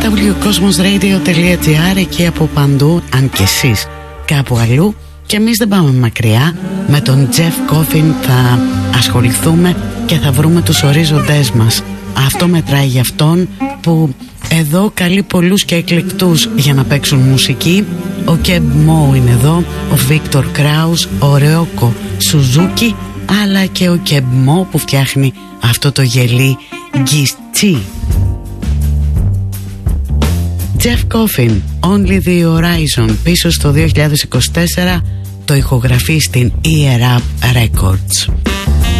www.cosmosradio.gr, εκεί από παντού, αν και εσείς κάπου αλλού. Και εμείς δεν πάμε μακριά. Με τον Jeff Coffin θα ασχοληθούμε και θα βρούμε τους ορίζοντές μας. Αυτό μετράει για αυτόν που εδώ καλεί πολλούς και εκλεκτούς για να παίξουν μουσική. Ο Keb Mo είναι εδώ, ο Victor Kraus, ο Ryoko Suzuki, αλλά και ο Keb Mo που φτιάχνει αυτό το γελί Gischi. Jeff Coffin, Only the Horizon, πίσω στο 2024, το ηχογραφεί στην Ear Up Records.